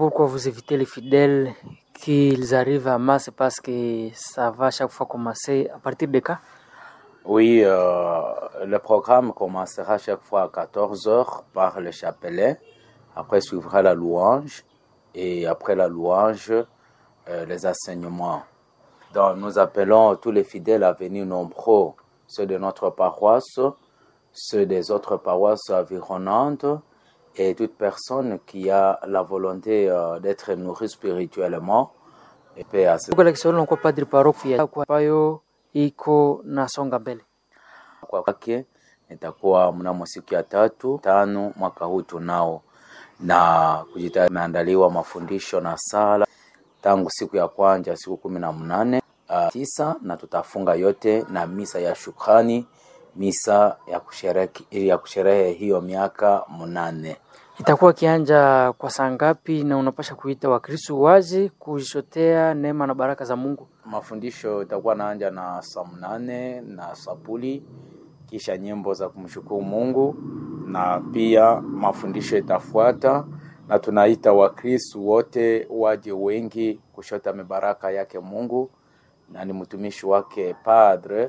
pourquoi vous évitez les fidèles qu'ils arrivent à masse parce que ça va chaque fois commencer à partir de quand? Oui, le programme commencera chaque fois à 14h par le chapelet. Après suivra la louange et après la louange, les enseignements. Donc nous appelons tous les fidèles à venir nombreux, ceux de notre paroisse, ceux des autres paroisses environnantes et toute personne qui a la volonté d'être nourrie spirituellement. Et paix à Kwa kisolo kwa padri parokia kwa payo iko nasonga mbele. Kwa kwake itakuwa mnamo siku ya 3-5 mwaka huu tunao, na kujitayari imeandaliwa mafundisho na sala tangu siku ya kwanza siku 18 9, na tutafunga yote na misa ya shukrani, misa ya kusherehe hiyo miaka 8. Itakuwa kianja kwa saa ngapi na unapasha kuita Wakristo waje kujichotea neema na baraka za Mungu? Mafundisho itakuwa naanja na saa 8 na sapuli, kisha nyimbo za kumshukuru Mungu, na pia mafundisho itafuata, na tunaita Wakristo wote waje wengi kushota mibaraka yake Mungu, na ni mtumishi wake Padre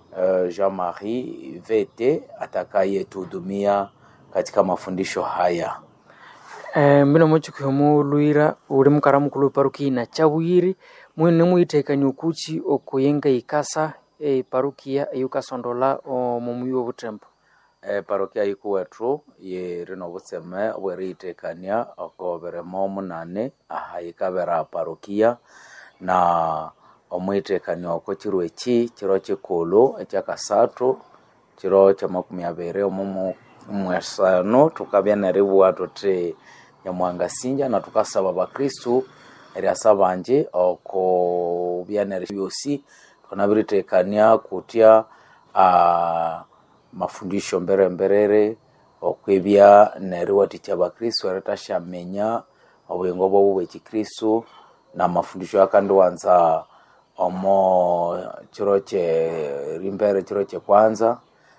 Jean-Marie Vete atakayetuhudumia katika mafundisho haya. Mbino mocho kihomo luira uri mukaramu kulu paruki na chawiri mwene muitekanya ukuchi okoyenga ikasa parukia yukasondola omumuyi obutembo. Parokia ikuwetru ye rino butseme bweriitekania okoberemo 8 aha ikabera parokia, na omwitekania oko chiro echi chiro chikulu ekyakasatu chiro kya 20 omumu mwesano tukabya neribuwa tuti nyamwangasinja na tukasaba Abakristu eriasabanje oko byanere byosi tunabiritekania kutya mafundisho mberere okwebya neriwa ticha Abakristu eritashamenya obwengo bwo bw'Ekristo, na mafundisho yakandi wanza omo chiro kye rimbere chiro kye kwanza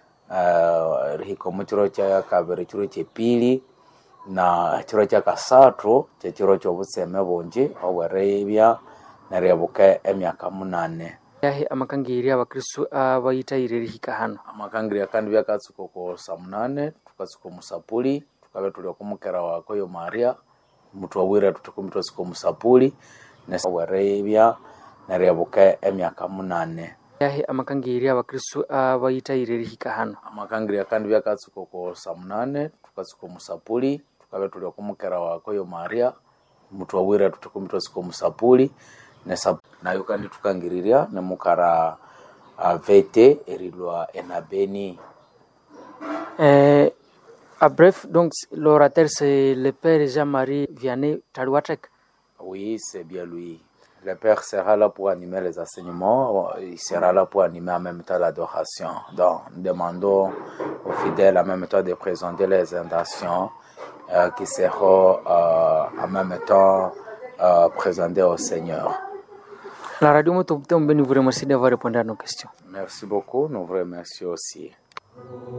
rihiko mu chiro kya kabiri chiro kye pili na chiro kya kasatu kye chiro kyobutseme bungi obwerebya neriabuka emyaka 8. Yahe amakangiri Abakristo abayitayire rihika hano. Amakangiri kandi byakatsuko ko saa 8 tukatsuko musapuli tukabe tuli okumukera wako yo Maria mutu wawira tutukumito siko musapuli nesabwerebya neriabuka emyaka 8. Yahe amakangiri Abakristo abayitayire rihika hano. Amakangiri kandi byakatsuko ko saa 8 tukatsuko musapuli tukabe tuli okumukera wako yo Maria mutu wawira tutukumito siko musapuli nayo kandi tukangiriria nemukara Vete erilwa enabeni. À bref, donc l'orateur c'est le père Jean-Marie Vianney Talouatek. Oui, c'est bien lui. Le père sera là pour animer les enseignements, il sera là pour animer en même temps l'adoration. Donc, nous demandons aux fidèles en même temps de présenter les intentions qui seront en même temps présentées au Seigneur. La radio Moto vous remercie d'avoir répondu à nos questions. Merci beaucoup, nous vous remercions aussi.